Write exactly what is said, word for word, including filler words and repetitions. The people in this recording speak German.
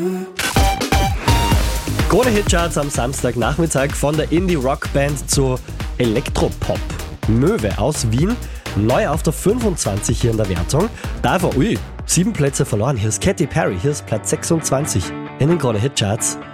Krone Hitcharts am Samstagnachmittag von der Indie-Rock-Band zu Elektropop. Möwe aus Wien, neu auf der fünfundzwanzig hier in der Wertung. Davor, ui, sieben Plätze verloren. Hier ist Katy Perry, hier ist Platz sechsundzwanzig in den Krone Hitcharts.